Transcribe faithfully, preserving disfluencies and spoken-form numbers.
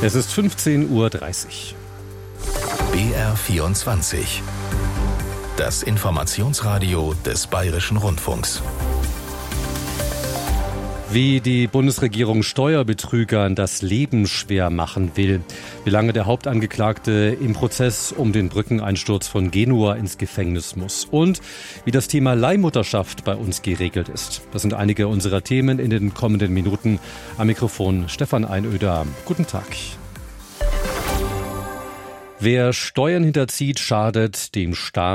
Es ist fünfzehn Uhr dreißig. B R vierundzwanzig. Das Informationsradio des Bayerischen Rundfunks. Wie die Bundesregierung Steuerbetrügern das Leben schwer machen will, wie lange der Hauptangeklagte im Prozess um den Brückeneinsturz von Genua ins Gefängnis muss und wie das Thema Leihmutterschaft bei uns geregelt ist. Das sind einige unserer Themen in den kommenden Minuten. Am Mikrofon Stefan Einöder. Guten Tag. Wer Steuern hinterzieht, schadet dem Staat.